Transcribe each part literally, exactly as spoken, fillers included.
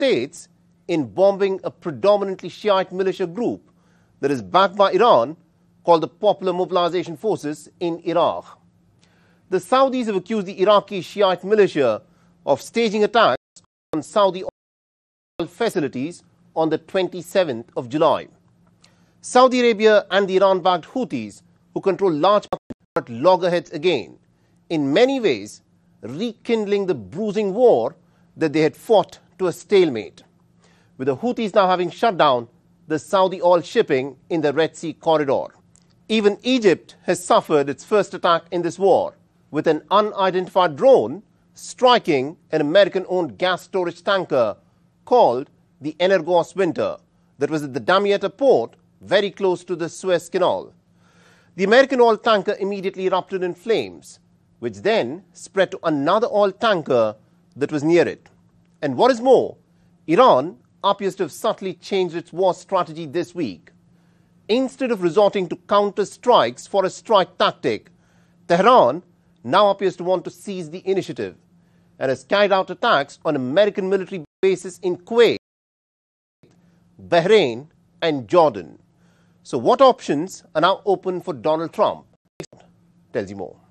States in bombing a predominantly Shiite militia group that is backed by Iran called the Popular Mobilization Forces in Iraq. The Saudis have accused the Iraqi Shiite militia of staging attacks on Saudi oil facilities on the twenty-seventh of July. Saudi Arabia and the Iran-backed Houthis, who control large parts of loggerheads again, in many ways rekindling the bruising war that they had fought to a stalemate, with the Houthis now having shut down the Saudi oil shipping in the Red Sea corridor. Even Egypt has suffered its first attack in this war, with an unidentified drone striking an American-owned gas storage tanker called the Energos Winter that was at the Damietta port very close to the Suez Canal. The American oil tanker immediately erupted in flames, which then spread to another oil tanker that was near it. And what is more, Iran appears to have subtly changed its war strategy this week. Instead of resorting to counter strikes for a strike tactic, Tehran now appears to want to seize the initiative and has carried out attacks on American military bases in Kuwait, Bahrain, and Jordan. So what options are now open for Donald Trump? Tells you more.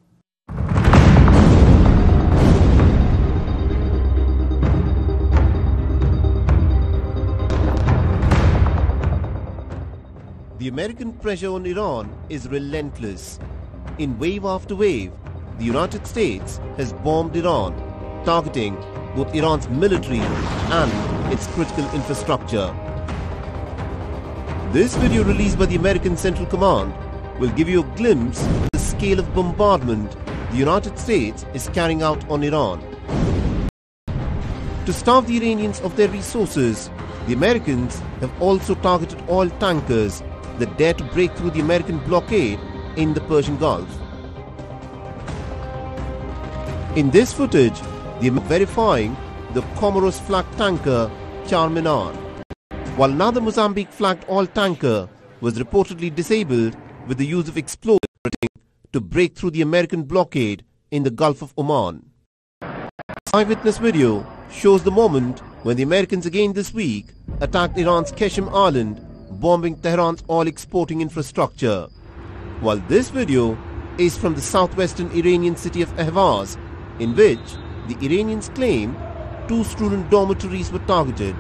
The American pressure on Iran is relentless. In wave after wave, the United States has bombed Iran, targeting both Iran's military and its critical infrastructure. This video released by the American Central Command will give you a glimpse of the scale of bombardment the United States is carrying out on Iran. To starve the Iranians of their resources, the Americans have also targeted oil tankers that dare to break through the American blockade in the Persian Gulf. In this footage, they are verifying the Comoros flagged tanker Charminar, while another Mozambique-flagged oil tanker was reportedly disabled with the use of explosives to break through the American blockade in the Gulf of Oman. Eyewitness video shows the moment when the Americans again this week attacked Iran's Qeshm Island, bombing Tehran's oil exporting infrastructure, while this video is from the southwestern Iranian city of Ahvaz, in which the Iranians claim two student dormitories were targeted.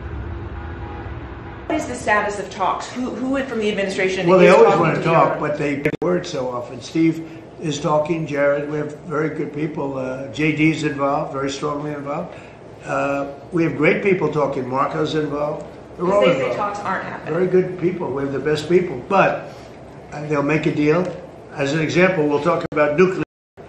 What is the status of talks? Who, who from the administration well, is they always talking want to to talk, Iran? but they get word so often. Steve is talking, Jared, we have very good people. Uh, J D's involved, very strongly involved. Uh, we have great people talking. Marco's involved. They're all They involved. say talks aren't happening. Very good people. We have the best people. But uh, they'll make a deal. As an example, we'll talk about nuclear.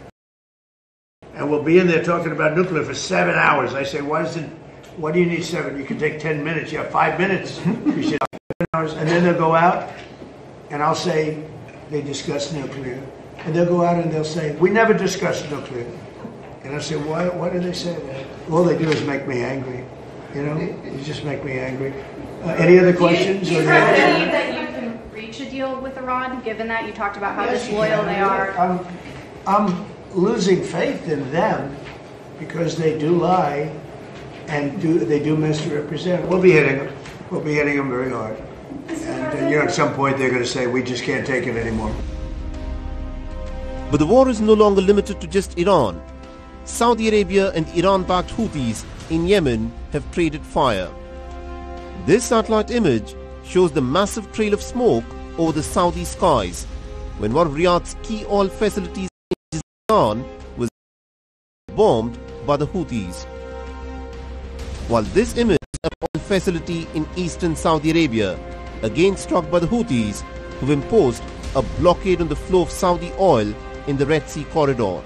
And we'll be in there talking about nuclear for seven hours. I say, why does it, why do you need seven? You can take ten minutes. You have five minutes. You should have seven hours. And then they'll go out, and I'll say, they discuss nuclear. And they'll go out and they'll say, we never discussed nuclear. And I'll say, why, why do they say that? All they do is make me angry. You know, you just make me angry. Uh, any other questions? Do you, do you or believe that you can reach a deal with Iran, given that you talked about how Yes, disloyal they are? I'm, I'm losing faith in them because they do lie and do they do misrepresent. We'll be hitting them. We'll be hitting them very hard. And uh, you know, at some point they're going to say, we just can't take it anymore. But the war is no longer limited to just Iran. Saudi Arabia and Iran-backed Houthis in Yemen have traded fire. This satellite image shows the massive trail of smoke over the Saudi skies when one of Riyadh's key oil facilities in Iran was bombed by the Houthis. While this image is an oil facility in eastern Saudi Arabia, again struck by the Houthis, who've imposed a blockade on the flow of Saudi oil in the Red Sea corridor.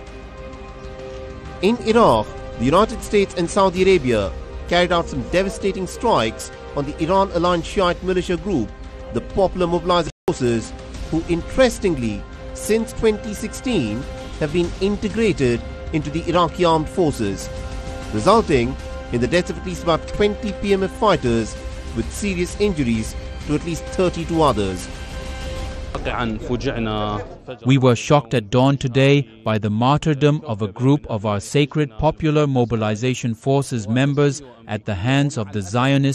In Iraq, the United States and Saudi Arabia carried out some devastating strikes on the Iran-aligned Shiite militia group, the Popular Mobilization Forces, who interestingly, since twenty sixteen, have been integrated into the Iraqi armed forces, resulting in the deaths of at least about twenty P M F fighters with serious injuries to at least thirty-two others. We were shocked at dawn today by the martyrdom of a group of our sacred Popular Mobilization Forces members at the hands of the Zionist